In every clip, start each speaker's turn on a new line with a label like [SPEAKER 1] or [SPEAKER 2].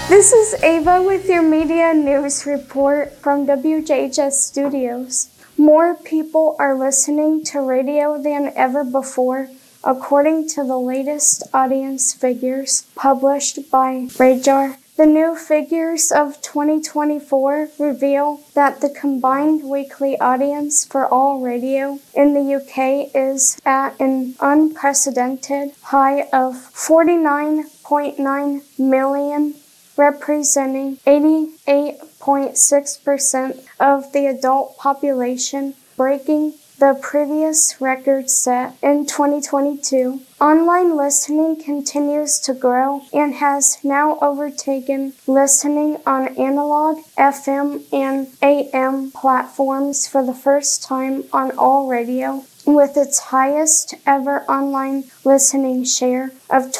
[SPEAKER 1] This is Ava with your media news report from WJHS Studios. More people are listening to radio than ever before, according to the latest audience figures published by Radar. The new figures of 2024 reveal that the combined weekly audience for all radio in the UK is at an unprecedented high of 49.9 million, representing 88.6% of the adult population, breaking the previous record set in 2022. Online listening continues to grow and has now overtaken listening on analog, FM, and AM platforms for the first time on all radio, with its highest ever online listening share of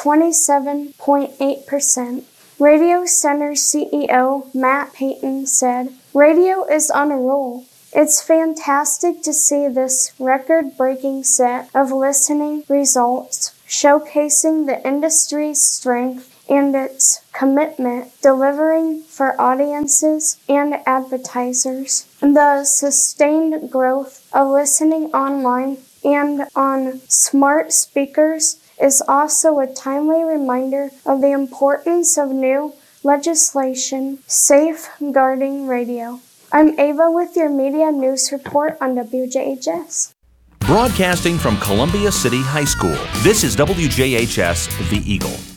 [SPEAKER 1] 27.8%. Radio Center CEO Matt Payton said, "Radio is on a roll. It's fantastic to see this record-breaking set of listening results, showcasing the industry's strength and its commitment delivering for audiences and advertisers. The sustained growth of listening online and on smart speakers is also a timely reminder of the importance of new legislation safeguarding radio." I'm Ava with your media news report on WJHS.
[SPEAKER 2] Broadcasting from Columbia City High School, this is WJHS The Eagle.